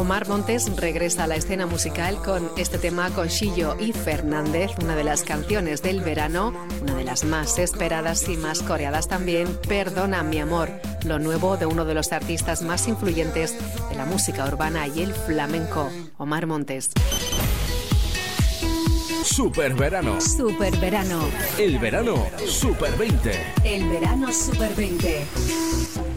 Omar Montes regresa a la escena musical con este tema con Xillo y Fernández, una de las canciones del verano, una de las más esperadas y más coreadas también, Perdona mi amor, lo nuevo de uno de los artistas más influyentes de la música urbana y el flamenco, Omar Montes. Super verano. Super verano. El verano Super 20. El verano Super 20.